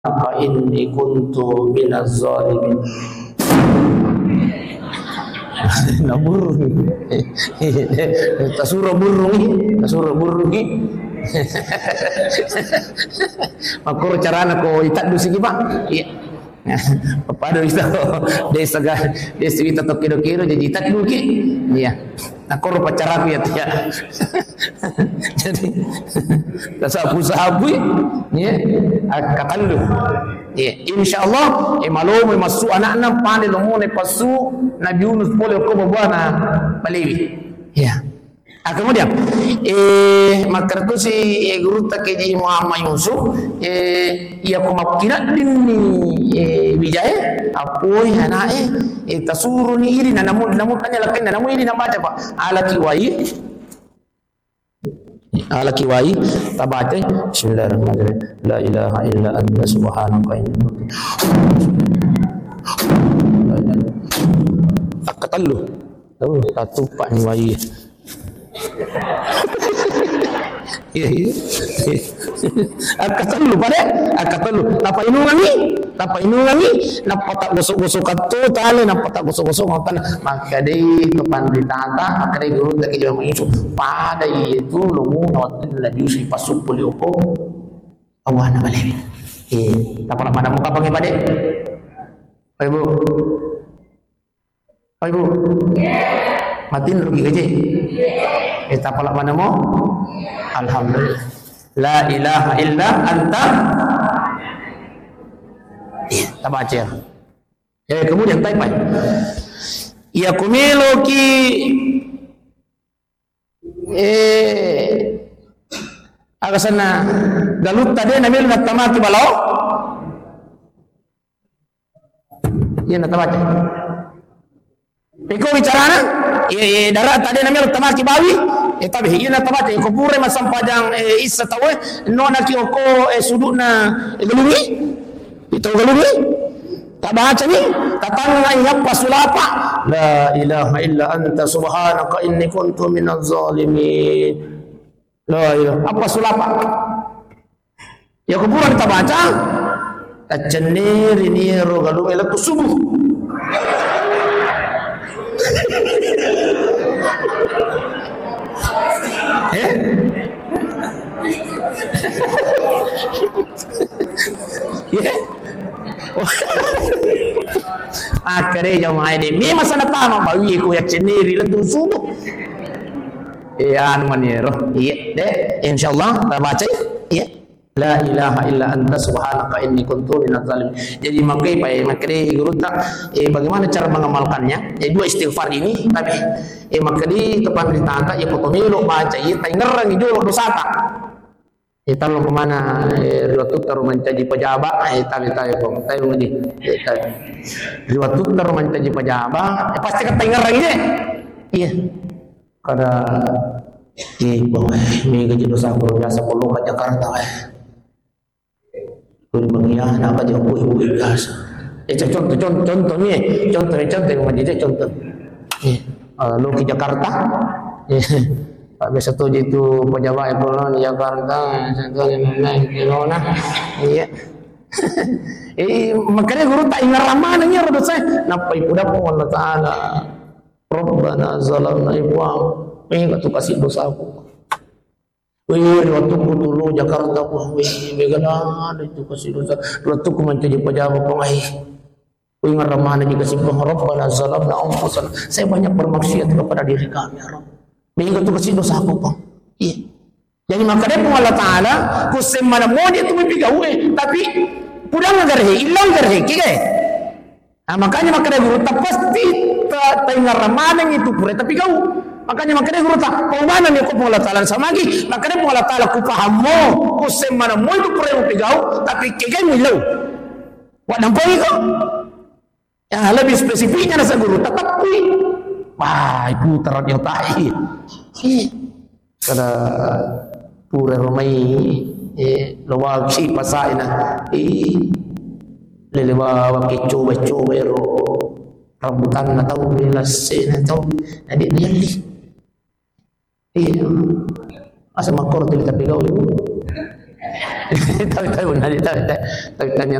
inni kuntu minaz zalimin. Nak burung tak suruh burung ni makro carana ko itak du sige ba papada isa dia cerita to kiro-kiro jadi itak du ki ya nakoro pacara ku ya jadi sabu-sabu ya katan du ya insyaallah malum masu anak-anak pandai lumune pasu Nabi Yunus boleh ko bwana balewi ya. Kemudian maka tu si guru tak keji Muhammad Yusuf ia ko makirat din Wijaya apoi anak tasuru ni iri na namun tanya lakin namun iri na baca pak ala kiwai tabate bismillahirrahmanirrahim la ilaha illa anta subhanaka inni akatallu tatupak ni wai ya akatallu napa inungangi napa tak gosok-gosok tu tale napa tak gosok-gosok ngotan maka dei to panditata maka dei guru tak kejo mengisu pada itu lumu notin la jusi pasuk puli opo awana balewi tak pernah pada muka pangi pade ibu matin rugi gaji tak pernah pada mo alhamdulillah la ilaha illa anta tak baca kemudian tai-tai ya kumilo ki agasana galut tadi namil natamati balau ya natabaca iko bicarana darat tadi namil natamati bawi tabi ina tabaca ko pure masampajang isa tawe nona ki ko suduna galungi itu galungi tak baca ni tatang yappa sulapa la ilaha illa anta subhanaka inni kuntu minaz zalimin la ilaha apa sulapa ya kuburan tak baca tacenir ini ro galungi la subuh akhirnya jamaah ini memang sana tama bawi ko ya ceneri lentu subuh anu manero iya deh insyaallah kita baca iya la ilaha illa anta subhanaka inni kuntu minaz zalimin. Jadi makanya guru tak bagaimana cara mengamalkannya dua istighfar ini tapi makanya tepan ditangka ya potomelo baca ya tangerang itu dosa tak kita lo kemana riwayat taru mencaji pejabat tahu kok tahu ni riwayat taru mencaji pejabat pasti kata ngerang ini iya kada bang mi gaji dosa biasa perlu ke Jakarta kun mengiah nak aja ibu biasa contoh ni contoh majlis contoh lo ke Jakarta Pak biasa tu itu pejabat ekonomi di Jakarta contoh lain kilo nah iya makanya guru tak ingat ramana nya rodo saya napa ibu dapo Allah taala Rabbana zalamna ibwam ingat tu kasih dosa aku waktu ku dulu Jakarta ku begana ada tu kasih dosa waktu ku menjadi pejabat pengai ingat ramana jika si Rabbana zalamna anfusana saya banyak bermaksiat kepada diri kami ya Rabb minggu tu kasih dosa aku pun. Iya. Jadi maka dia pun Allah Taala kusem mana mau dia tu mempiga tapi pulang agar hilang agar kike. Makanya maka dia guru tak pasti tak dengar ramalan itu pure tapi kau. Makanya dia guru tak pengwana ni ko Allah Taala sama lagi. Maka dia pun Allah Taala ku paham mo kusem mana mau itu pure mempiga tapi kike milau. Wa nampai kau. Ya lebih spesifiknya rasa guru tetapi wah, ibu terang yang tahi. Kada pura romai lawa si pasaina. Lelewa wakicu ro rambutan na tahu belas na tahu. Jadi dia ni. Asa makor tu tapi kau. Tahu nadi tahu tanya